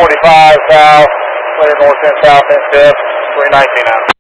45 south, clear north and south instead, 319 now.